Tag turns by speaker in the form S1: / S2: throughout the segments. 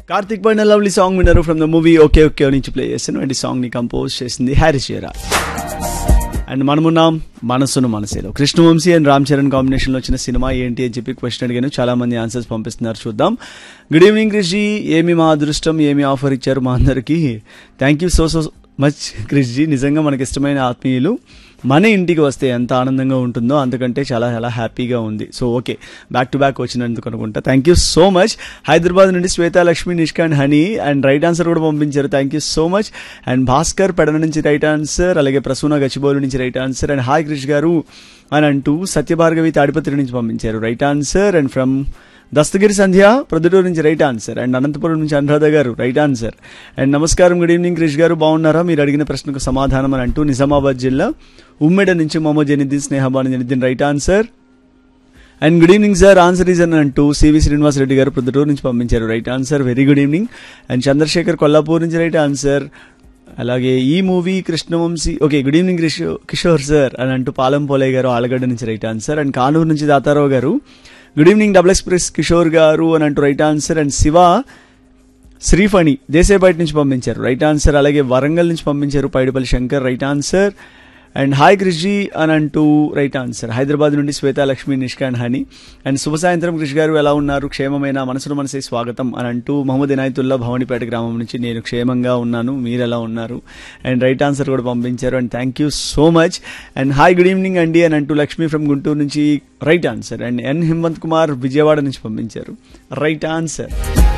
S1: కార్తిక్ పైన lovely song విన్నారు from the movie okay okay నుంచి ప్లే చేస్తాను. అండ్ ఈ సాంగ్ ని కంపోజ్ చేసింది హారిస్ జయరాజ్. అండ్ మనమున్నాం మనసును మనసేలో. కృష్ణవంశీ అండ్ రామ్ చరణ్ కాంబినేషన్ లో వచ్చిన సినిమా ఏంటి అని చెప్పి క్వశ్చన్ అడిగాను. చాలా మంది ఆన్సర్స్ పంపిస్తున్నారు, చూద్దాం. గుడ్ ఈవినింగ్ క్రిష్జీ, ఏమి మా అదృష్టం, ఏమి ఆఫర్ ఇచ్చారు మా అందరికి. Thank you so much క్రిష్జీ. నిజంగా మనకి ఇష్టమైన ఆత్మీయులు మన ఇంటికి వస్తే ఎంత ఆనందంగా ఉంటుందో అంతకంటే చాలా చాలా హ్యాపీగా ఉంది. So okay, back to back వచ్చినందుకు అనుకుంటా. Thank you so much. Hyderabad నుండి శ్వేత Lakshmi Nishka and honey and right answer కూడా పంపించారు. Thank you so much. And Bhaskar Pedana నుంచి రైట్ ఆన్సర్, అలాగే ప్రసూన గచ్చిబౌలి నుంచి right answer. And hi Krish గారు అని అంటూ సత్యభార్గవి తాడిపత్రి నుంచి పంపించారు right answer. And from Dastagiri సంధ్య ప్రొద్దుటూరు నుంచి రైట్ ఆన్సర్. అండ్ అనంతపురం నుంచి అనురాధ గారు రైట్ ఆన్సర్. అండ్ నమస్కారం, గుడ్ ఈవినింగ్ క్రిష్ గారు, బాగున్నారా, మీరు అడిగిన ప్రశ్నకు సమాధానం అని అంటూ నిజామాబాద్ జిల్లా ఉమ్మెడ నుంచి Mohammed Janiddin Sneha Banu Janiddin right answer. And good evening sir, answer is అని అంటూ సివి శ్రీనివాస్ రెడ్డి గారు ప్రొద్దుటూరు నుంచి పంపించారు right answer. Very good evening. And Chandrasekhar Kollapur నుంచి రైట్ ఆన్సర్. అలాగే ఈ movie Krishna Vamsi okay good evening Kishore sir అని అంటూ పాలెం పోలే గారు ఆలగడ్డ నుంచి రైట్ ఆన్సర్. అండ్ కానూరు నుంచి దాతారావు గారు good evening double express Kishore గారు అని అంటూ right answer. And Shiva Sriphani Desaipeta నుంచి పంపించారు రైట్ ఆన్సర్. అలాగే వరంగల్ నుంచి పంపించారు Paidipally Shankar right answer. And hi క్రిష్జీ అని అంటూ రైట్ ఆన్సర్. హైదరాబాద్ నుండి శ్వేత Lakshmi Nishka and honey. And శుభ సాయంత్రం క్రిష్ గారు, ఎలా ఉన్నారు, క్షేమమైన, మనసును మనసే స్వాగతం అని అంటూ మహమ్మద్ ఇనాయతుల్లా భవానీపేట గ్రామం నుంచి నేను క్షేమంగా ఉన్నాను, మీరు ఎలా ఉన్నారు. అండ్ రైట్ ఆన్సర్ కూడా పంపించారు. And thank you so much. And hi good evening అండి అని అంటూ లక్ష్మి ఫ్రమ్ గుంటూరు నుంచి రైట్ ఆన్సర్. అండ్ ఎన్ హిమంత్ కుమార్ విజయవాడ నుంచి పంపించారు రైట్ ఆన్సర్.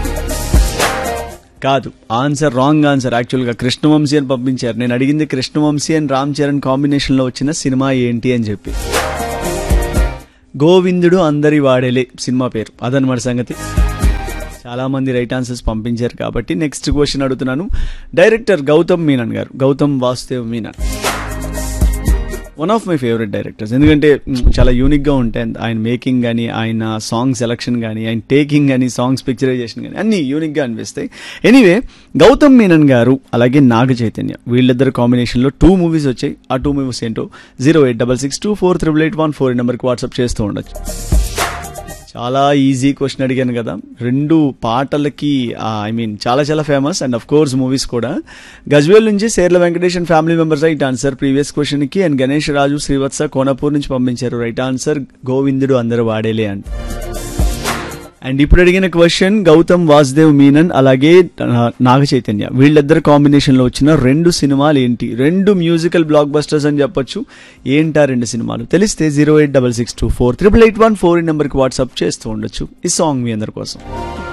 S1: కాదు, ఆన్సర్ రాంగ్ ఆన్సర్. యాక్చువల్గా కృష్ణవంశీ అని పంపించారు. నేను అడిగింది కృష్ణవంశీ అండ్ రామ్ చరణ్ కాంబినేషన్లో వచ్చిన సినిమా ఏంటి అని చెప్పి. గోవిందుడు అందరి వాడేలే సినిమా పేరు, అదనమాట సంగతి. చాలా మంది రైట్ ఆన్సర్స్ పంపించారు కాబట్టి నెక్స్ట్ క్వశ్చన్ అడుగుతున్నాను. డైరెక్టర్ గౌతమ్ మీనన్ గారు, Gautam Vasudev Menon, one of my favourite directors. ఎందుకంటే చాలా యూనిక్గా ఉంటాయి ఆయన మేకింగ్ కానీ, ఆయన సాంగ్ సెలక్షన్ కానీ, ఆయన టేకింగ్ కానీ, సాంగ్స్ పిక్చరైజేషన్ కానీ అన్నీ యూనిక్గా అనిపిస్తాయి. ఎనీవే, గౌతమ్ మీనన్ గారు అలాగే నాగ చైతన్య వీళ్ళిద్దరు కాంబినేషన్లో 2 మూవీస్ వచ్చాయి. ఆ 2 మూవీస్ ఏంటో 08662488814 నెంబర్కి వాట్సాప్ చేస్తూ ఉండొచ్చు. చాలా ఈజీ క్వశ్చన్ అడిగాను కదా. 2 పాటలకి చాలా చాలా famous and of course movies కూడా. గజ్వేల్ నుంచి Serla Venkatesh and family members right answer previous question కి. అండ్ గణేష్ రాజు శ్రీవత్స కోనపూర్ నుంచి పంపించారు రైట్ ఆన్సర్. గోవిందుడు అందరు వాడేలే అంట. అండ్ ఇప్పుడు అడిగిన క్వశ్చన్ గౌతమ్ వాసుదేవ్ మీనన్ అలాగే నాగ చైతన్య వీళ్ళిద్దరు కాంబినేషన్లో వచ్చిన 2 సినిమాలు ఏంటి? 2 మ్యూజికల్ బ్లాక్ బస్టర్స్ అని చెప్పొచ్చు. ఏంటా 2 సినిమాలు? తెలిస్తే 08662488814 నెంబర్కి వాట్సాప్ చేస్తూ ఉండొచ్చు. ఈ సాంగ్ మీ అందరి కోసం.